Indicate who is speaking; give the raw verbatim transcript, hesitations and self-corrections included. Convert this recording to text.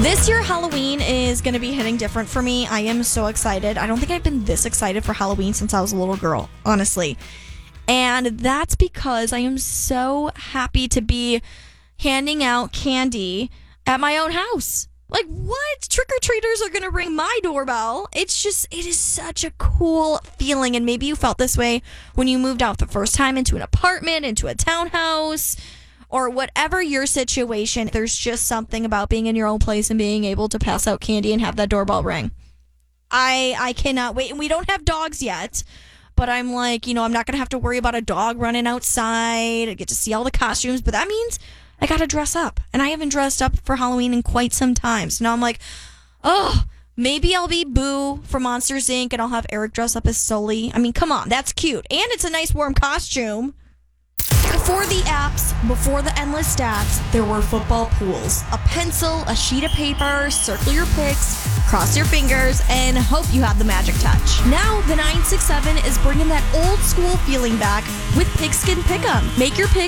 Speaker 1: This year, Halloween is going to be hitting different for me. I am so excited. I don't think I've been this excited for Halloween since I was a little girl, honestly. And that's because I am so happy to be handing out candy at my own house. Like, what? Trick-or-treaters are going to ring my doorbell. It's just, it is such a cool feeling. And maybe you felt this way when you moved out the first time into an apartment, into a townhouse, or whatever your situation. There's just something about being in your own place and being able to pass out candy and have that doorbell ring. I I cannot wait. And we don't have dogs yet, but I'm like, you know, I'm not going to have to worry about a dog running outside. I get to see all the costumes, but that means I got to dress up. And I haven't dressed up for Halloween in quite some time. So now I'm like, oh, maybe I'll be Boo from Monsters, Incorporated, and I'll have Eric dress up as Sully. I mean, come on, that's cute. And it's a nice warm costume. Before the apps, before the endless stats, there were football pools. A pencil, a sheet of paper, circle your picks, cross your fingers, and hope you have the magic touch. Now, the nine six seven is bringing that old school feeling back with Pigskin Pick'em. Make your picks